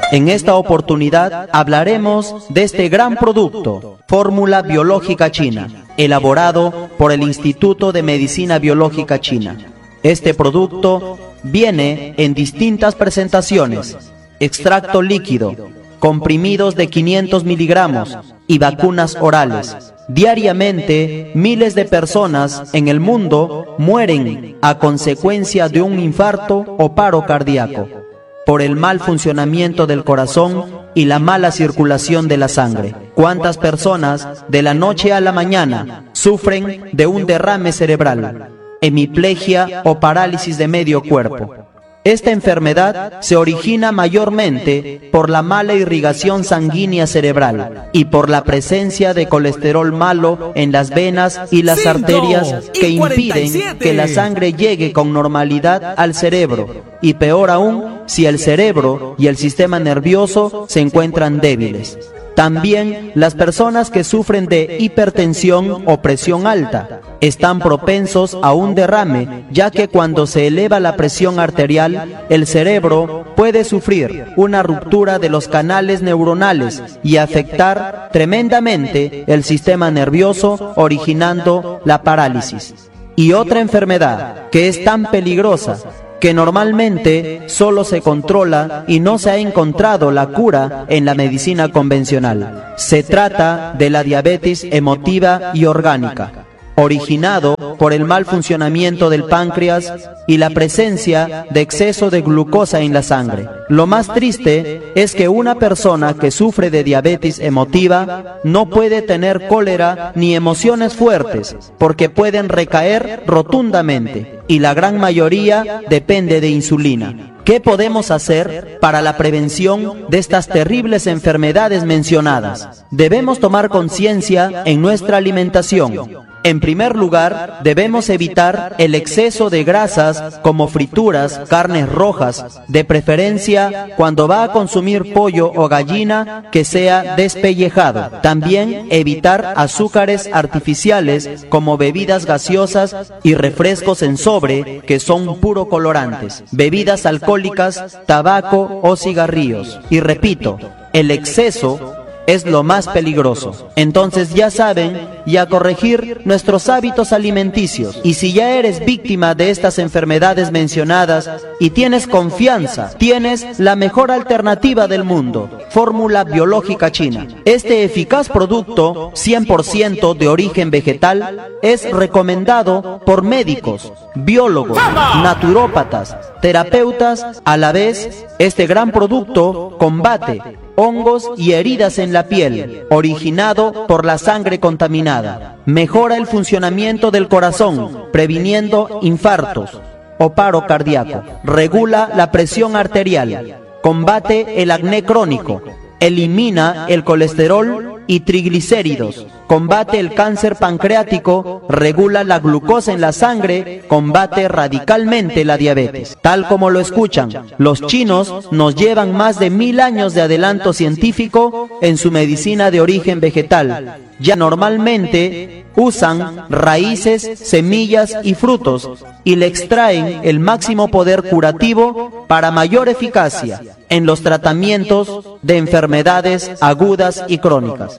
En esta oportunidad hablaremos de este gran producto, Fórmula Biológica China, elaborado por el Instituto de Medicina Biológica China. Este producto viene en distintas presentaciones: extracto líquido, comprimidos de 500 miligramos y vacunas orales. Diariamente, miles de personas en el mundo mueren a consecuencia de un infarto o paro cardíaco, por el mal funcionamiento del corazón y la mala circulación de la sangre. ¿Cuántas personas de la noche a la mañana sufren de un derrame cerebral, hemiplegia o parálisis de medio cuerpo? Esta enfermedad se origina mayormente por la mala irrigación sanguínea cerebral y por la presencia de colesterol malo en las venas y las arterias, que impiden que la sangre llegue con normalidad al cerebro, y peor aún si el cerebro y el sistema nervioso se encuentran débiles. También las personas que sufren de hipertensión o presión alta están propensos a un derrame, ya que cuando se eleva la presión arterial, el cerebro puede sufrir una ruptura de los canales neuronales y afectar tremendamente el sistema nervioso, originando la parálisis. Y otra enfermedad que es tan peligrosa, que normalmente solo se controla y no se ha encontrado la cura en la medicina convencional. Se trata de la diabetes emotiva y orgánica, originado por el mal funcionamiento del páncreas y la presencia de exceso de glucosa en la sangre. Lo más triste es que una persona que sufre de diabetes emotiva no puede tener cólera ni emociones fuertes, porque pueden recaer rotundamente, y la gran mayoría depende de insulina. ¿Qué podemos hacer para la prevención de estas terribles enfermedades mencionadas? Debemos tomar conciencia en nuestra alimentación. En primer lugar, debemos evitar el exceso de grasas como frituras, carnes rojas, de preferencia cuando va a consumir pollo o gallina que sea despellejado. También evitar azúcares artificiales como bebidas gaseosas y refrescos en sobre, que son puro colorantes, bebidas alcohólicas, tabaco o cigarrillos. Y repito, el exceso es lo más peligroso. Entonces ya saben, y a corregir nuestros hábitos alimenticios. Y si ya eres víctima de estas enfermedades mencionadas y tienes confianza, tienes la mejor alternativa del mundo: Fórmula Biológica China. Este eficaz producto 100% de origen vegetal es recomendado por médicos, biólogos, naturópatas, terapeutas. A la vez, este gran producto combate hongos y heridas en la piel, originado por la sangre contaminada. Mejora el funcionamiento del corazón, previniendo infartos o paro cardíaco. Regula la presión arterial. Combate el acné crónico. Elimina el colesterol y triglicéridos. Combate el cáncer pancreático. Regula la glucosa en la sangre. Combate radicalmente la diabetes. Tal como lo escuchan, los chinos nos llevan más de 1000 años de adelanto científico en su medicina de origen vegetal. Ya normalmente usan raíces, semillas y frutos, y le extraen el máximo poder curativo para mayor eficacia en los tratamientos de enfermedades agudas y crónicas.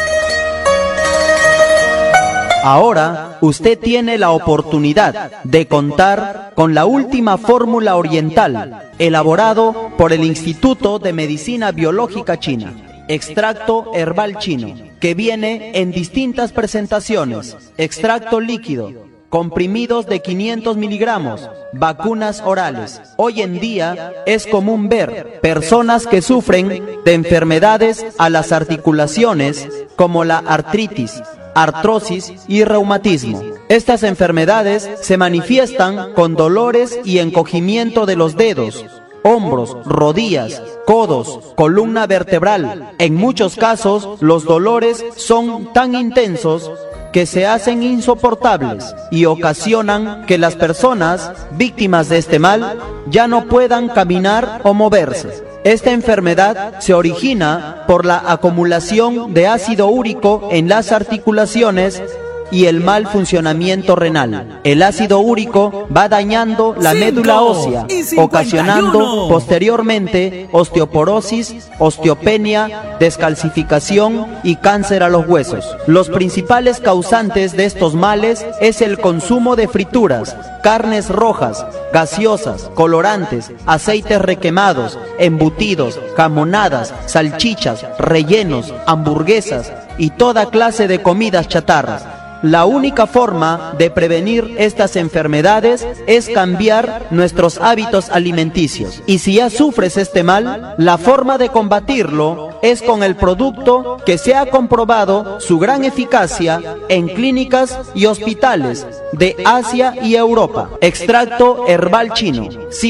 Ahora usted tiene la oportunidad de contar con la última fórmula oriental, elaborado por el Instituto de Medicina Biológica China, extracto herbal chino, que viene en distintas presentaciones: extracto líquido, comprimidos de 500 miligramos, vacunas orales. Hoy en día es común ver personas que sufren de enfermedades a las articulaciones, como la artritis, artrosis y reumatismo. Estas enfermedades se manifiestan con dolores y encogimiento de los dedos, hombros, rodillas, codos, columna vertebral. En muchos casos, los dolores son tan intensos que se hacen insoportables y ocasionan que las personas víctimas de este mal ya no puedan caminar o moverse. Esta enfermedad se origina por la acumulación de ácido úrico en las articulaciones y el mal funcionamiento renal. El ácido úrico va dañando la médula ósea, ocasionando posteriormente osteoporosis, osteopenia, descalcificación y cáncer a los huesos. Los principales causantes de estos males es el consumo de frituras, carnes rojas, gaseosas, colorantes, aceites requemados, embutidos, jamonadas, salchichas, rellenos, hamburguesas y toda clase de comidas chatarras. La única forma de prevenir estas enfermedades es cambiar nuestros hábitos alimenticios. Y si ya sufres este mal, la forma de combatirlo es con el producto que se ha comprobado su gran eficacia en clínicas y hospitales de Asia y Europa. Extracto herbal chino,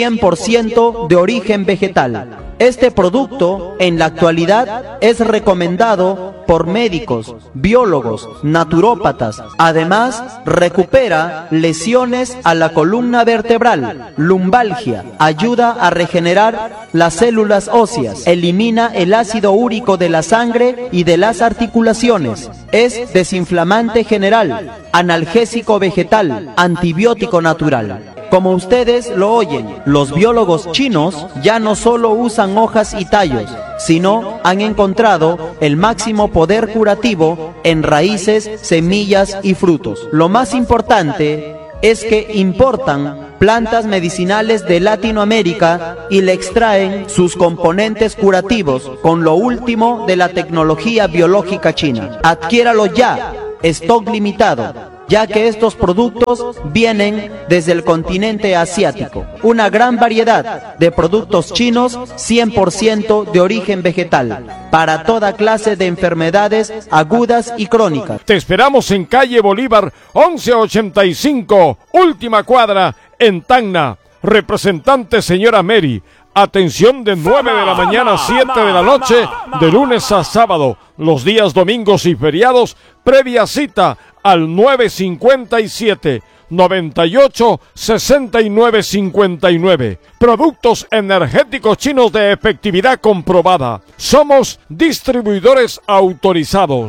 100% de origen vegetal. Este producto en la actualidad es recomendado por médicos, biólogos, naturópatas. Además, recupera lesiones a la columna vertebral, lumbalgia, ayuda a regenerar las células óseas, elimina el ácido úrico de la sangre y de las articulaciones. Es desinflamante general, analgésico vegetal, antibiótico natural. Como ustedes lo oyen, los biólogos chinos ya no solo usan hojas y tallos, sino han encontrado el máximo poder curativo en raíces, semillas y frutos. Lo más importante es que importan plantas medicinales de Latinoamérica y le extraen sus componentes curativos con lo último de la tecnología biológica china. Adquiéralo ya, stock limitado, ya que estos productos vienen desde el continente asiático. Una gran variedad de productos chinos 100% de origen vegetal, para toda clase de enfermedades agudas y crónicas. Te esperamos en calle Bolívar 1185, última cuadra, en Tacna. Representante señora Mary. Atención de 9 de la mañana a 7 de la noche, de lunes a sábado. Los días domingos y feriados, previa cita al 957-98-6959. Productos energéticos chinos de efectividad comprobada. Somos distribuidores autorizados.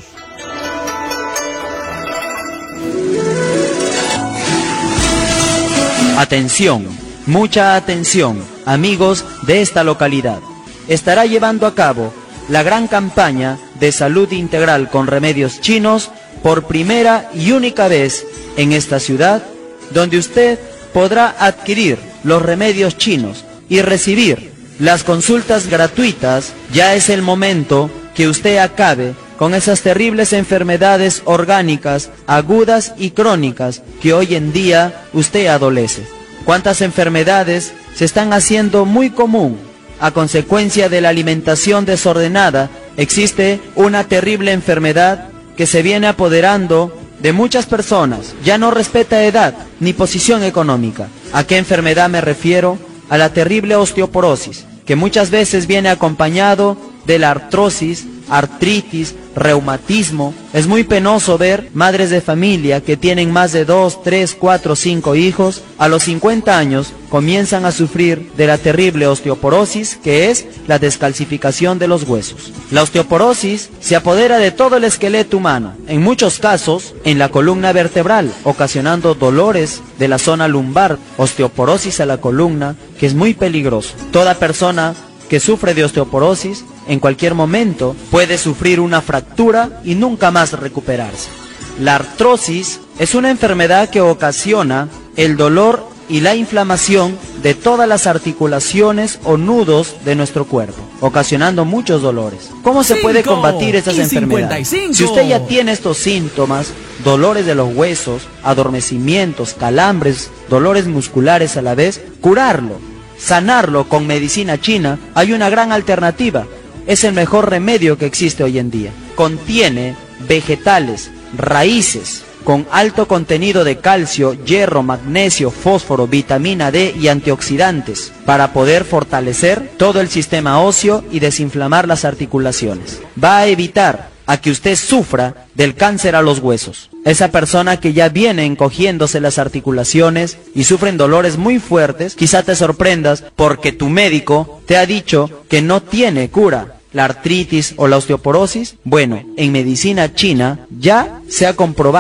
Atención, mucha atención, amigos de esta localidad. Estará llevando a cabo la gran campaña de salud integral con remedios chinos por primera y única vez en esta ciudad, donde usted podrá adquirir los remedios chinos y recibir las consultas gratuitas. Ya es el momento que usted acabe con esas terribles enfermedades orgánicas, agudas y crónicas que hoy en día usted adolece. ¿Cuántas enfermedades se están haciendo muy común a consecuencia de la alimentación desordenada? Existe una terrible enfermedad que se viene apoderando de muchas personas. Ya no respeta edad ni posición económica. ¿A qué enfermedad me refiero? A la terrible osteoporosis, que muchas veces viene acompañado de la artrosis, artritis, reumatismo. Es muy penoso ver madres de familia que tienen más de 2, 3, 4, 5 hijos. A los 50 años comienzan a sufrir de la terrible osteoporosis, que es la descalcificación de los huesos. La osteoporosis se apodera de todo el esqueleto humano, en muchos casos en la columna vertebral, ocasionando dolores de la zona lumbar, osteoporosis a la columna, que es muy peligroso. Toda persona que sufre de osteoporosis en cualquier momento puede sufrir una fractura y nunca más recuperarse. La artrosis es una enfermedad que ocasiona el dolor y la inflamación de todas las articulaciones o nudos de nuestro cuerpo, ocasionando muchos dolores. ¿Cómo se puede combatir estas enfermedades? Si usted ya tiene estos síntomas, dolores de los huesos, adormecimientos, calambres, dolores musculares a la vez, curarlo, sanarlo con medicina china, hay una gran alternativa. Es el mejor remedio que existe hoy en día. Contiene vegetales, raíces, con alto contenido de calcio, hierro, magnesio, fósforo, vitamina D y antioxidantes, para poder fortalecer todo el sistema óseo y desinflamar las articulaciones. Va a evitar a que usted sufra del cáncer a los huesos. Esa persona que ya viene encogiéndose las articulaciones y sufren dolores muy fuertes, quizá te sorprendas porque tu médico te ha dicho que no tiene cura la artritis o la osteoporosis. Bueno, en medicina china ya se ha comprobado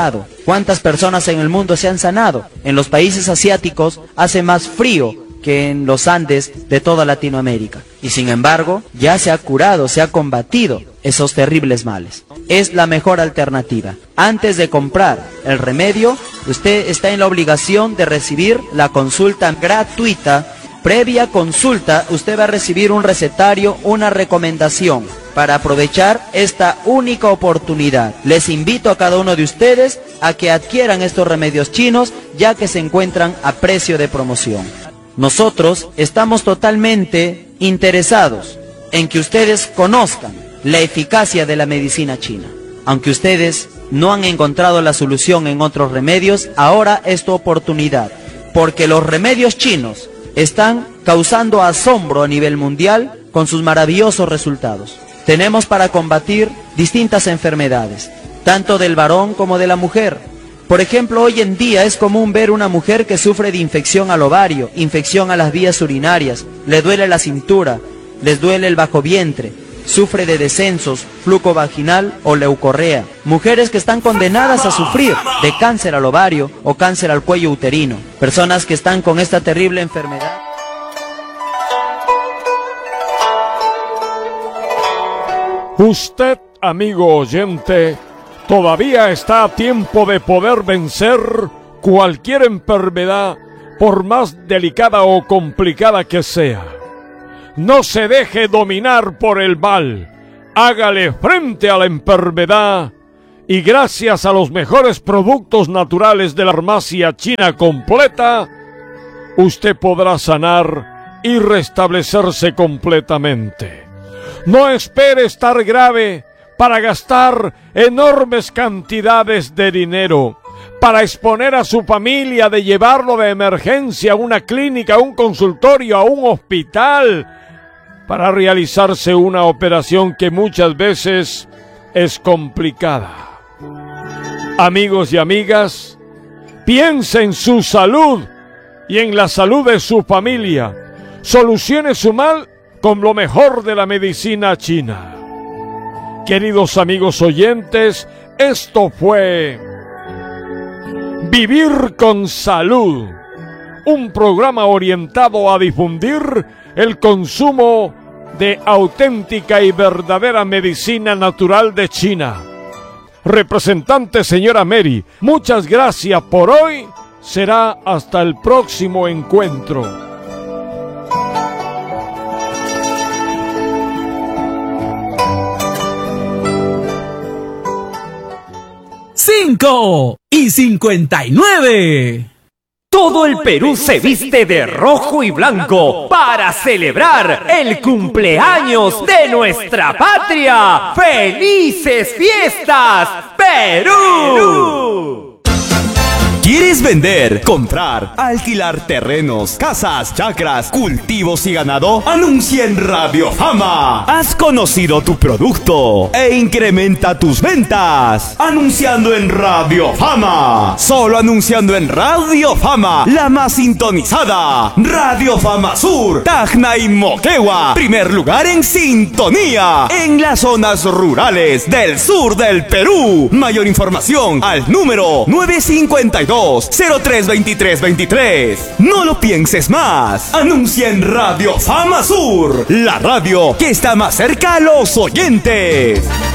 ¿Cuántas personas en el mundo se han sanado? En los países asiáticos hace más frío que en los Andes de toda Latinoamérica. Y sin embargo, ya se ha curado, se ha combatido esos terribles males. Es la mejor alternativa. Antes de comprar el remedio, usted está en la obligación de recibir la consulta gratuita. Previa consulta, usted va a recibir un recetario, una recomendación para aprovechar esta única oportunidad. Les invito a cada uno de ustedes a que adquieran estos remedios chinos, ya que se encuentran a precio de promoción. Nosotros estamos totalmente interesados en que ustedes conozcan la eficacia de la medicina china. Aunque ustedes no han encontrado la solución en otros remedios, ahora es tu oportunidad, porque los remedios chinos están causando asombro a nivel mundial con sus maravillosos resultados. Tenemos para combatir distintas enfermedades, tanto del varón como de la mujer. Por ejemplo, hoy en día es común ver una mujer que sufre de infección al ovario, infección a las vías urinarias, le duele la cintura, les duele el bajo vientre, sufre de descensos, flujo vaginal o leucorrea. Mujeres que están condenadas a sufrir de cáncer al ovario o cáncer al cuello uterino. Personas que están con esta terrible enfermedad. Usted, amigo oyente, todavía está a tiempo de poder vencer cualquier enfermedad, por más delicada o complicada que sea. No se deje dominar por el mal. Hágale frente a la enfermedad y gracias a los mejores productos naturales de la farmacia china completa, usted podrá sanar y restablecerse completamente. No espere estar grave para gastar enormes cantidades de dinero, para exponer a su familia de llevarlo de emergencia a una clínica, a un consultorio, a un hospital, para realizarse una operación que muchas veces es complicada. Amigos y amigas, piense en su salud y en la salud de su familia. Solucione su mal con lo mejor de la medicina china. Queridos amigos oyentes, esto fue Vivir con Salud, un programa orientado a difundir el consumo de auténtica y verdadera medicina natural de China. Representante señora Mary, muchas gracias por hoy. Será hasta el próximo encuentro. 5:59. Todo el Perú se viste de rojo y blanco para celebrar el cumpleaños de nuestra patria. ¡Felices fiestas, Perú! ¿Quieres vender, comprar, alquilar terrenos, casas, chacras, cultivos y ganado? Anuncia en Radio Fama. Has conocido tu producto e incrementa tus ventas. Anunciando en Radio Fama. Solo anunciando en Radio Fama, la más sintonizada. Radio Fama Sur, Tacna y Moquegua. Primer lugar en sintonía en las zonas rurales del sur del Perú. Mayor información al número 952-032323. No lo pienses más. Anuncia en Radio Fama Sur, la radio que está más cerca a los oyentes.